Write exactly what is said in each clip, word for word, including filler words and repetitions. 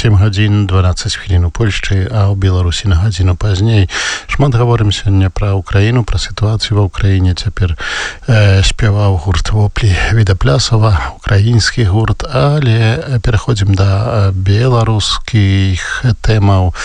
сем гадзін дванаццаць хвілін у Польшчы, а ў Беларусі на гадзіну пазней. Шмат гаворым сёння пра Украіну, пра сітуацыю ва Ўкраіне. Цяпер э, спяваў гурт «Воплі» Відаплясова, украінскі гурт, але пераходзім да беларускіх тэмаў.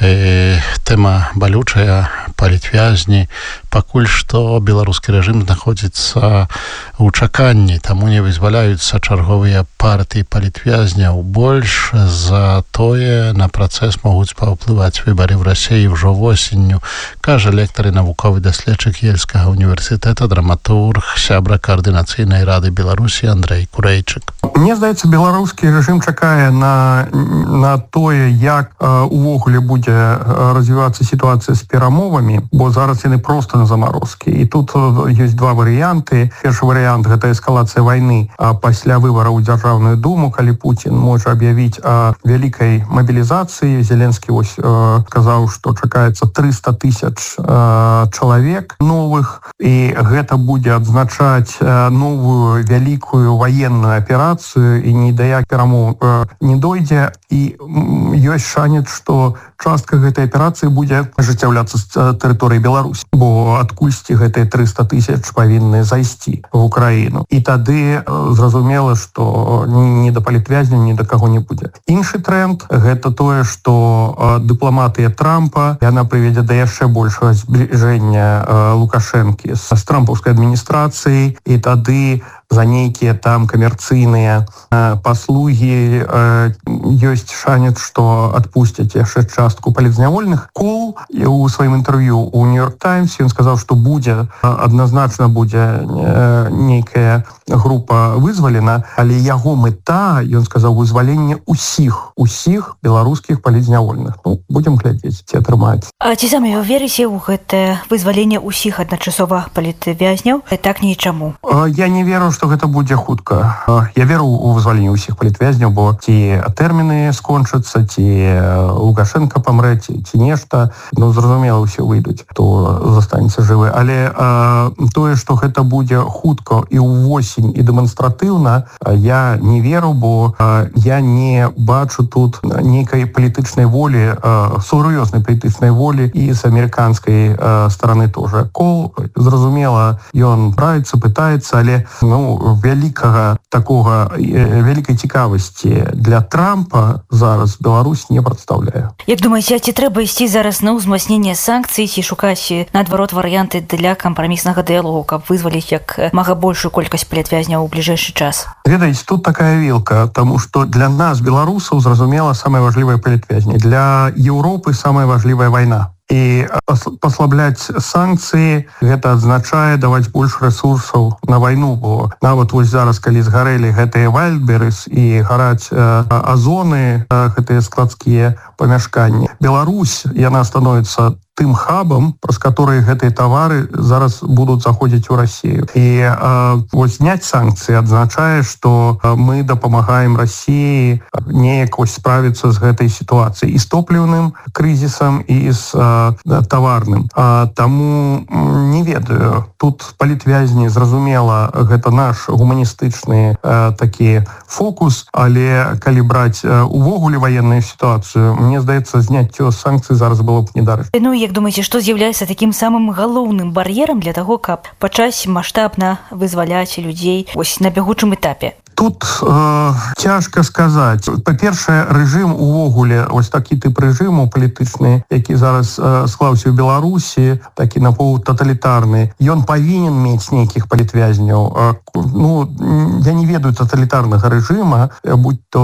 Э, тэма балючая, палітвязні. Пакуль што беларускі рэжым знаходзіцца ў чаканні, таму не вызваляюцца чарговыя партыі палітвязняў. Больш за тое на працэс могуць паўплываць выбары в Расіі ўжо восенню, кажа лектар і навуковы даследчык Ельскага універсітэта, драматург, сябра Каардынацыйнай рады Беларусі Андрэй Курэйчык. Мне здаецца, беларускі рэжым чакае на, на тое, як э, увогуле будзе развівацца сітуацыя з перамовамі, бо зараз яны проста на замарозкі. І тут ёсць два варыянты. Першы варыянт — гэта эскалацыя вайны, а пасля выбараў у Дзяржаўную думу, калі Пуцін можа аб'явіць о вялікай мабілізацыі. Зеленскі вось э, сказаў, што чакаецца трыста тысяч э, чалавек новых, і гэта будзе адзначаць э, новую вялікую ваенную аперацыю, і ні да як перамоў э, не дойдзе. І ёсць шанец, што частка гэтай аперацыі будзе ажыццяўляцца з тэрыторыі Беларусі, бо адкульсьці гэтыя трыста тысяч павінны зайсці в Украіну. І тады зразумела, што ні да палітвязняў, ні да каго не будзе. Іншы тренд — гэта тое, што дыпламатыя Трампа, яна прывядзе да яшчэ большага збліжэння Лукашэнкі з трампаўскай адміністрацыяй, і тады за нейкія там камерцыйныя э, паслугі э, ёсць шанец, што адпусцяць яшчэ частку палітзнявольных. Кол у сваім інтэрв'ю у Нью-Йорк Таймс ён сказаў, што будзе, адназначна будзе э, нейкая група вызвалена, але яго мэта, ён сказаў, вызваленне усіх, усіх беларускіх палітзнявольных. Ну, будзем глядзець, ці атрымаецца. А ці самі вы верыце ў гэтае вызваленне усіх адначасова палітвязняў? Так ні чаму. Э, я не веру, што гэта будзе хутка. Я веру ў вызваленне ўсіх палітвязняў, бо ці тэрміны скончацца, ці Лукашенко памрэ, ці, ці нешта. Ну, зразумела, ўсе выйдуць, хто застанецца жывы. Але а, тое, што гэта будзе хутка і ўвосень, і дэманстратыўна, я не веру, бо а, я не бачу тут нейкай палітычнай волі, а, сур'ёзнай палітычнай волі і з амерыканскай а, стараны тоже. Кол, зразумела, ён праецца, пытаецца, але ну, вялікага такога вялікай цікавасці для Трампа зараз Беларусь не прадстаўляе. Як думаеце, ці трэба ісці зараз на ўзмацненне санкцый, ці шукаць наадварот варыянты для кампраміснага дыялогу, каб вызваліць як мага большую колькасць палітвязняў у бліжэйшы час? Ведаеце, тут такая вілка, таму што для нас, беларусаў, зразумела, самая важлівая палітвязні. Для Еўропы самая важлівая вайна. І паслабляць санкцыі — гэта адзначае даваць больш рэсурсаў на вайну, бо нават вось зараз, калі згарэлі гэтыя Вайлдберрыс і гараць э, азоны, э, гэтыя складскія памяшканні, Беларусь, яна становіцца тым хабам, праз которые гэтыя тавары зараз будуць заходзіць у Расію. І э, вось зняць санкцыі адзначае, што мы дапамагаем Расіі неяк вось справіцца з гэтай сітуацыяй і з топліўным крызісам, і з э, таварным. А, таму не ведаю. Тут палітвязні, зразумела, гэта наш гуманістычны э, такі фокус, але калі браць э, увогуле ваенную сітуацыю, мне здаецца, зняццё санкцый зараз было б недарычна. Ну, як думаеце, што з'яўляецца такім самым галоўным бар'ерам для таго, каб пачаць маштабна вызваляць людзей вось на бягучым этапе? Тут э, цяжка сказаць. Па-першае, рэжым увогуле, ось такі тып рэжыму палітычны, які зараз э, склаўся ў Беларусі, такі напаўтаталітарны, ён павінен мець нейкіх палітвязняў. Э, ну, я не ведаю таталітарнага рэжыма, будь то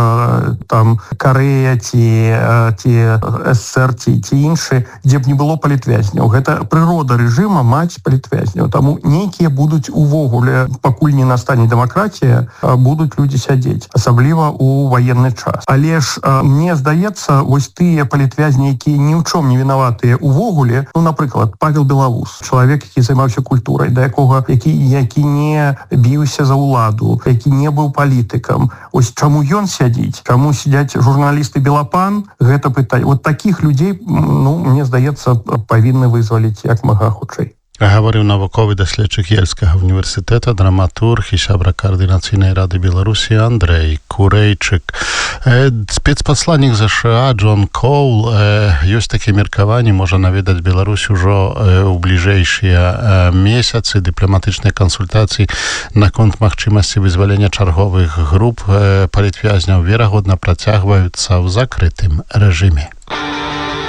э, там Карэя, ці, э, ці СССР, ці, ці іншы, дзе б не было палітвязняў. Гэта прырода рэжыма маць палітвязняў. Таму нейкія будуць увогуле, пакуль не настане дэмакратія, будуць людзі сядзець, асабліва ў ваенны час. Але ж э, мне здаецца, вось тыя палітвязні, якія ні ў чом не вінаватыя увогуле, ну, напрыклад, Павел Белавус, чалавек, які займаўся культурай, да якога які, які не біўся за ўладу, які не быў палітыкам. Ось чаму ён сядзіць, чаму сядзяць журналісты Белапан, гэта пытанне. Вот такіх людзей, ну, мне здаецца, павінны вызваліць як мага хутчэй. Гаварыў навуковы даследчык Ельскага універсітэта, драматург і сябра Каардынацыйнай рады Беларусі Андрэй Курэйчык. Спецпасланнік ЗША Джон Коул, ёсць такі меркаванні, можа наведаць Беларусь ужо ў бліжэйшыя месяцы. Дыпламатычныя кансультацыі наконт магчымасці вызвалення чарговых груп палітвязняў верагодна працягваюцца ў закрытым рэжыме.